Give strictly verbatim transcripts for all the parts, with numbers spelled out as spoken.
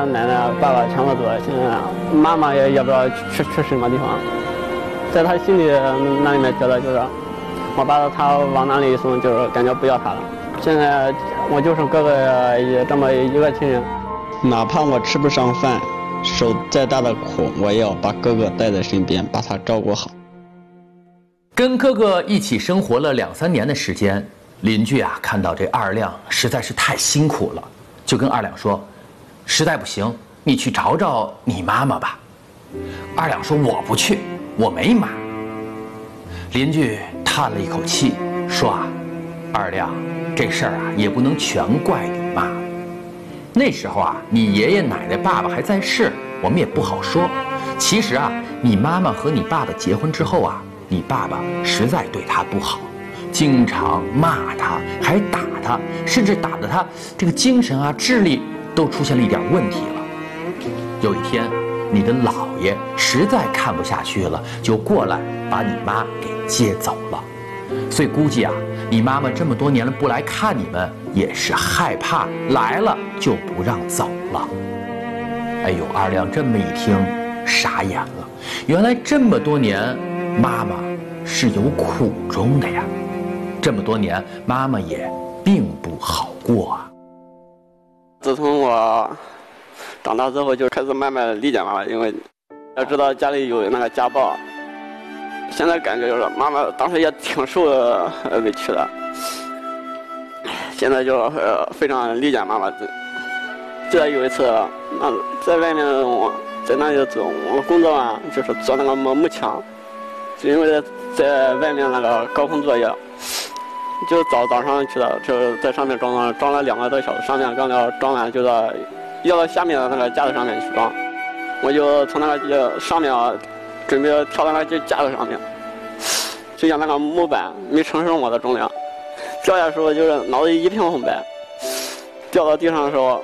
奶奶、爸爸全部走了，现在妈妈也也不知道去去什么地方。在他心里那里面觉得就是我把他往哪里一送，就是感觉不要他了。现在我就剩哥哥这么一个亲人， 哪怕我吃不上饭，受再大的苦，我也要把哥哥带在身边，把他照顾好。 跟哥哥一起生活了两三年的时间，邻居啊看到这二亮实在是太辛苦了，就跟二亮说：“实在不行，你去找找你妈妈吧。”二亮说：“我不去，我没妈。”邻居叹了一口气，说：“啊，二亮，这事儿啊也不能全怪你妈。那时候啊，你爷爷奶奶、爸爸还在世，我们也不好说。其实啊，你妈妈和你爸爸结婚之后啊，你爸爸实在对她不好，经常骂她，还打她，甚至打得她这个精神啊、智力都出现了一点问题了。有一天，你的姥爷实在看不下去了，就过来把你妈给接走了。所以估计啊，你妈妈这么多年了不来看你们，也是害怕来了就不让走了。”哎呦，二亮这么一听，傻眼了。原来这么多年，妈妈是有苦衷的呀。这么多年，妈妈也并不好过啊。 自从我长大之后，就开始慢慢理解妈妈，因为要知道家里有那个家暴。现在感觉就是妈妈当时也挺受委屈的，现在就呃非常理解妈妈。记得有一次，那在外面我在那里做我工作嘛，就是做那个木木墙，就因为在外面那个高空作业，就早早上去的，就在上面装了装了两个多小时，上面刚要装完，就到要到下面的那个架子上面去装，我就从那个上面啊。准备跳到那个架子上面，就像那个木板没承受我的重量，掉下的时候就是脑子一片红白。掉到地上的时候，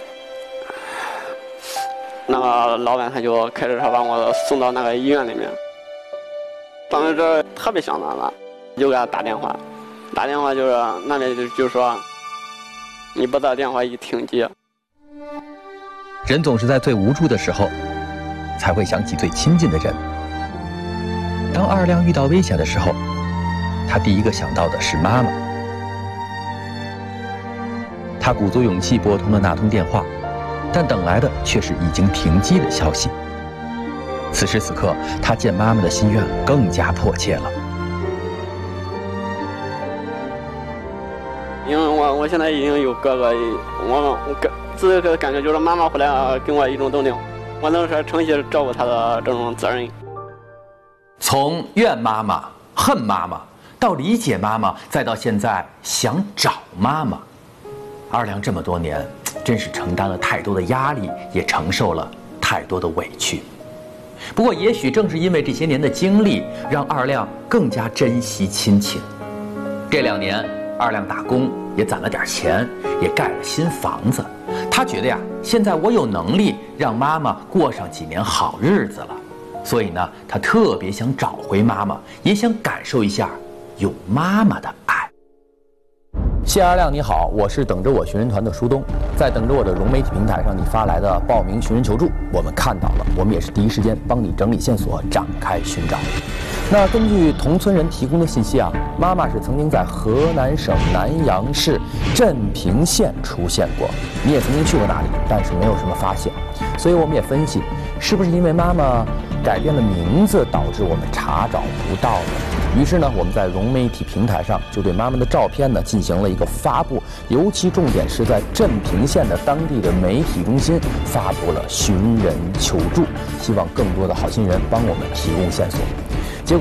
那个老板他就开着车把我送到那个医院里面。当时这特别想妈妈，就给他打电话，打电话就是那边就就说你不打电话一停机。 人总是在最无助的时候，才会想起最亲近的人。当二亮遇到危险的时候，他第一个想到的是妈妈。他鼓足勇气拨通了那通电话，但等来的却是已经停机的消息。此时此刻，他见妈妈的心愿更加迫切了。 因为我我现在已经有哥哥，我我感自己感觉就是妈妈回来给我一种动力，我能说承起照顾她的这种责任。 从怨妈妈、恨妈妈，到理解妈妈，再到现在想找妈妈，二亮这么多年，真是承担了太多的压力，也承受了太多的委屈。不过，也许正是因为这些年的经历，让二亮更加珍惜亲情。这两年，二亮打工也攒了点钱，也盖了新房子。他觉得呀，现在我有能力让妈妈过上几年好日子了。所以呢，他特别想找回妈妈，也想感受一下有妈妈的爱。谢二亮，你好，我是等着我寻人团的舒东，在等着我的融媒体平台上，你发来的报名寻人求助，我们看到了，我们也是第一时间帮你整理线索，展开寻找。那根据同村人提供的信息啊，妈妈是曾经在河南省南阳市镇平县出现过，你也曾经去过那里，但是没有什么发现，所以我们也分析，是不是因为妈妈改变了名字，导致我们查找不到呢？于是呢，我们在融媒体平台上就对妈妈的照片呢进行了一个发布，尤其重点是在镇平县的当地的媒体中心发布了寻人求助，希望更多的好心人帮我们提供线索。